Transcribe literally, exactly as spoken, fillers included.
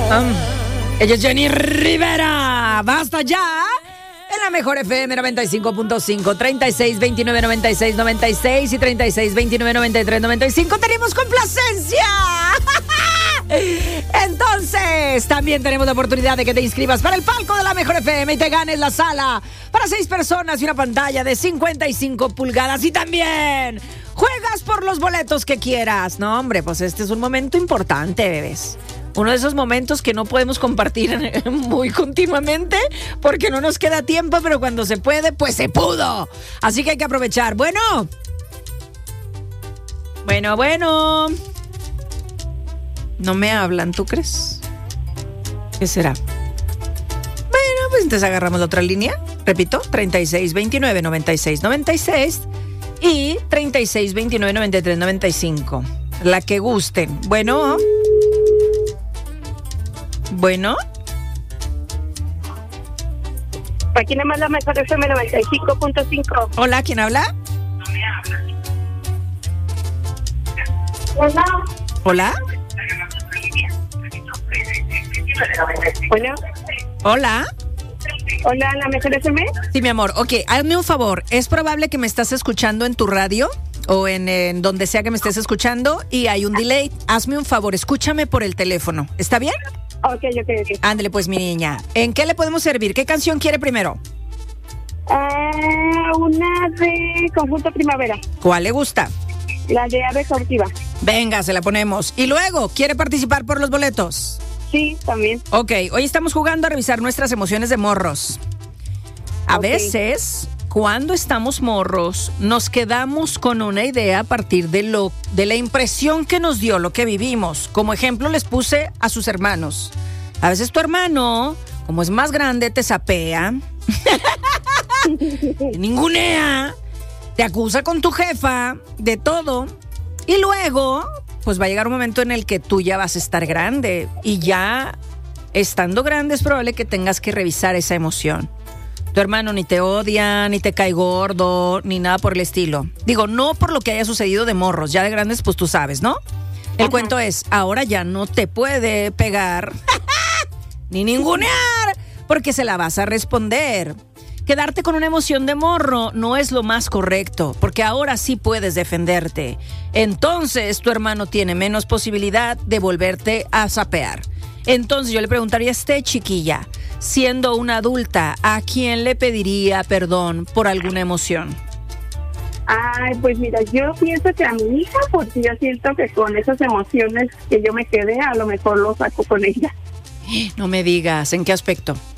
Um, ella es Jenny Rivera. ¡Basta ya! En la mejor F M noventa y cinco punto cinco, treinta y seis, veintinueve, noventa y seis, noventa y seis y treinta y seis, veintinueve, noventa y tres, noventa y cinco. ¡Tenemos complacencia! Entonces, también tenemos la oportunidad de que te inscribas para el palco de la mejor F M y te ganes la sala para seis personas y una pantalla de cincuenta y cinco pulgadas. Y también juegas por los boletos que quieras. No, hombre, pues este es un momento importante, bebés. Uno de esos momentos que no podemos compartir muy continuamente porque no nos queda tiempo, pero cuando se puede, pues se pudo. Así que hay que aprovechar. Bueno. Bueno, bueno. No me hablan, ¿tú crees? ¿Qué será? Bueno, pues entonces agarramos la otra línea. Repito, treinta y seis, veintinueve, noventa y seis, noventa y seis y treinta y seis, veintinueve, noventa y tres, noventa y cinco. La que gusten. Bueno. Bueno. Aquí nada más la mejor F M noventa y cinco punto cinco. Hola, ¿quién habla? Hola. Hola. Hola. Hola. Hola, la mejor F M. Sí, mi amor. Ok, hazme un favor. Es probable que me estás escuchando en tu radio o en, en donde sea que me estés escuchando y hay un delay. Hazme un favor, escúchame por el teléfono. ¿Está bien? Ok, ok, ok. Ándale, pues, mi niña. ¿En qué le podemos servir? ¿Qué canción quiere primero? Uh, una de Conjunto Primavera. ¿Cuál le gusta? La de Ave Cautiva. Venga, se la ponemos. Y luego, ¿quiere participar por los boletos? Sí, también. Ok, hoy estamos jugando a revisar nuestras emociones de morros. A Okay. veces, cuando estamos morros, nos quedamos con una idea a partir de lo de la impresión que nos dio lo que vivimos. Como ejemplo, les puse a sus hermanos. A veces tu hermano, como es más grande, te sapea, te ningunea, te acusa con tu jefa, de todo. Y luego, pues va a llegar un momento en el que tú ya vas a estar grande. Y ya, estando grande, es probable que tengas que revisar esa emoción. Tu hermano ni te odia, ni te cae gordo, ni nada por el estilo. Digo, no por lo que haya sucedido de morros. Ya de grandes, pues tú sabes, ¿no? El Ajá. cuento es, ahora ya no te puede pegar ni ningunear porque se la vas a responder. Quedarte con una emoción de morro no es lo más correcto, porque ahora sí puedes defenderte. Entonces tu hermano tiene menos posibilidad de volverte a sapear. Entonces yo le preguntaría a este chiquilla, siendo una adulta, ¿a quién le pediría perdón por alguna emoción? Ay, pues mira, yo pienso que a mi hija, porque yo siento que con esas emociones que yo me quedé, a lo mejor lo saco con ella. No me digas, ¿en qué aspecto?